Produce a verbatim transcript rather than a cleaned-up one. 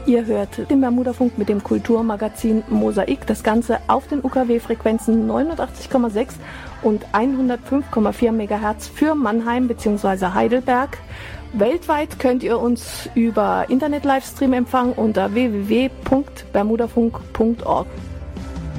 Ihr hört den Bermudafunk mit dem Kulturmagazin Mosaik. Das Ganze auf den U K W-Frequenzen neunundachtzig Komma sechs und hundertfünf Komma vier Megahertz für Mannheim bzw. Heidelberg. Weltweit könnt ihr uns über Internet-Livestream empfangen unter w w w punkt bermudafunk punkt org.